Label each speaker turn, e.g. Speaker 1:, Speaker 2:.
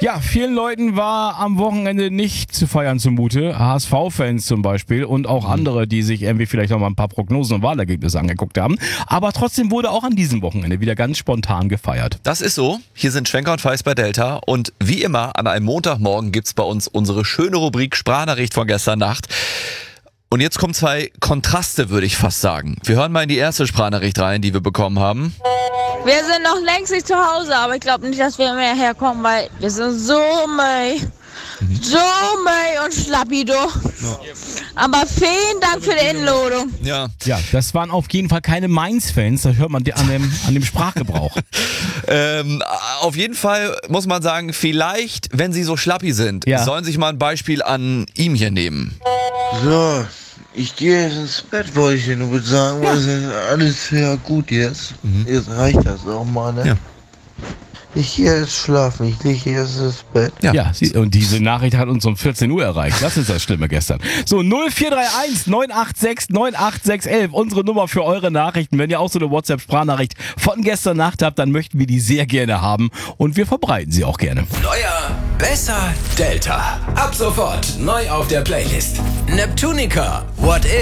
Speaker 1: Ja, vielen Leuten war am Wochenende nicht zu feiern zumute. HSV-Fans zum Beispiel und auch andere, die sich irgendwie vielleicht noch mal ein paar Prognosen und Wahlergebnisse angeguckt haben. Aber trotzdem wurde auch an diesem Wochenende wieder ganz spontan gefeiert.
Speaker 2: Das ist so. Hier sind Schwenker und Feist bei Delta. Und wie immer, an einem Montagmorgen gibt's bei uns unsere schöne Rubrik Sprachnachricht von gestern Nacht. Und jetzt kommen zwei Kontraste, würde ich fast sagen. Wir hören mal in die erste Sprachnachricht rein, die wir bekommen haben.
Speaker 3: Wir sind noch längst nicht zu Hause, aber ich glaube nicht, dass wir mehr herkommen, weil wir sind so mei und schlappi, du. Aber vielen Dank für die Inladung.
Speaker 2: Ja.
Speaker 1: Ja, das waren auf jeden Fall keine Mainz-Fans, das hört man an dem Sprachgebrauch.
Speaker 2: Auf jeden Fall muss man sagen, vielleicht, wenn sie so schlappi sind,
Speaker 1: Ja.
Speaker 2: sollen sich mal ein Beispiel an ihm hier nehmen.
Speaker 4: So, ich gehe jetzt ins Bett, wollte ich dir nur sagen, weil es ist alles ja gut jetzt. Jetzt reicht das auch mal, ne?
Speaker 2: Ja.
Speaker 4: Ich gehe jetzt schlafen, ich lege jetzt ins Bett.
Speaker 1: Ja, und diese Nachricht hat uns um 14 Uhr erreicht. Das ist das Schlimme gestern. So, 0431 986 98611, unsere Nummer für eure Nachrichten. Wenn ihr auch so eine WhatsApp-Sprachnachricht von gestern Nacht habt, dann möchten wir die sehr gerne haben und wir verbreiten sie auch gerne.
Speaker 5: Neuer, besser, Delta. Ab sofort neu auf der Playlist. Neptunica, What If?